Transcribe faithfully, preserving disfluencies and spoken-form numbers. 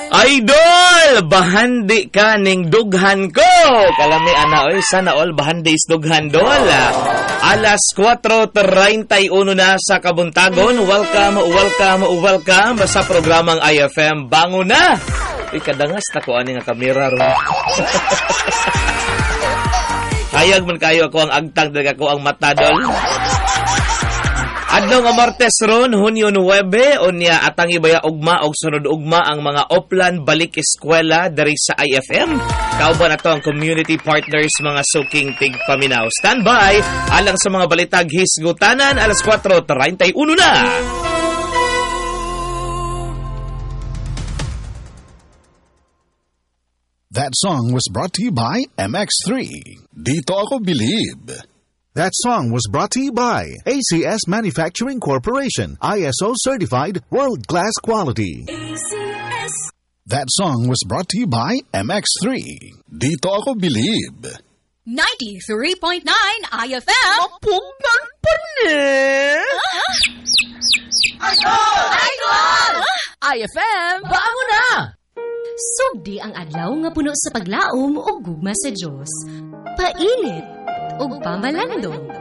Idol! Bahandi ka ning dughan ko! Kalami ana, oy, sana all bahandi is dughan dol. Alas kwatro treinta y uno na sa Kabuntagon. Welcome, welcome, welcome sa programang I F M. Bango na! Uy, kadangas na ko ani nga kamera ron. Hayag man kayo ako ang agtang daga ko ang matadol. Adlaw nga Martes ron, Hunyo nine, unya atang ibaya ugma og sunod ugma ang mga Oplan Balik Eskwela diri sa I F M. Kauban ato ang community partners mga suking tig paminaw. Standby alang sa mga balitag hisgutanan alas kwatro treinta y uno na. That song was brought to you by M X three. Dito ako believe. That song was brought to you by A C S Manufacturing Corporation, I S O certified, world-class quality. A C S. That song was brought to you by M X three. Dito ako believe. ninety-three point nine I F M. Mapugnan pa ni. Idol! Idol! I F M, bago na! Sugdi ang adlaw nga puno sa paglaom o gugma sa Dios. Painit o pamalandong.